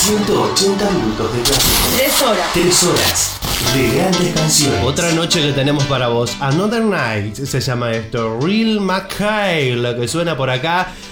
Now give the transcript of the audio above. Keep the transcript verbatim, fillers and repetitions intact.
ciento ochenta minutos de clásico. Tres horas. Tres horas de grandes canciones. Otra noche que tenemos para vos. Another Night se llama esto. Real McKay, lo que suena por acá.